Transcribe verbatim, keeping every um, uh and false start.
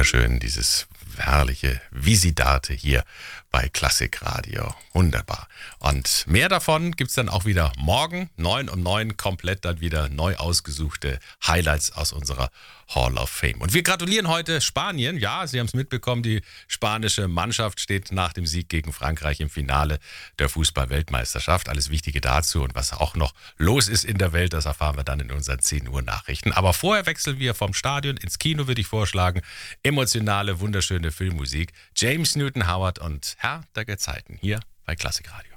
wunderschön, dieses herrliche Visitate hier bei Klassikradio. Wunderbar. Und mehr davon gibt es dann auch wieder morgen, neun um neun, komplett dann wieder neu ausgesuchte Highlights aus unserer Hall of Fame. Und wir gratulieren heute Spanien. Ja, Sie haben es mitbekommen, die spanische Mannschaft steht nach dem Sieg gegen Frankreich im Finale der Fußball-Weltmeisterschaft. Alles Wichtige dazu und was auch noch los ist in der Welt, das erfahren wir dann in unseren zehn Uhr Nachrichten. Aber vorher wechseln wir vom Stadion ins Kino, würde ich vorschlagen. Emotionale, wunderschöne Filmmusik. James Newton Howard und Herr der Gezeiten hier bei Klassikradio.